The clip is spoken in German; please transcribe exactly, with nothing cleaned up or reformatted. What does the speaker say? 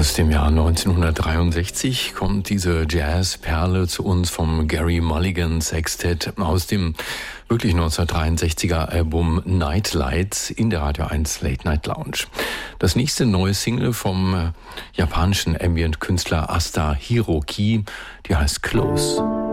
Aus dem Jahr neunzehnhundertdreiundsechzig kommt diese Jazzperle zu uns vom Gary Mulligan Sextet aus dem wirklich neunzehnhundertdreiundsechziger Album Nightlights in der Radio eins Late Night Lounge. Das nächste neue Single vom japanischen Ambient-Künstler Asta Hiroki, die heißt Close.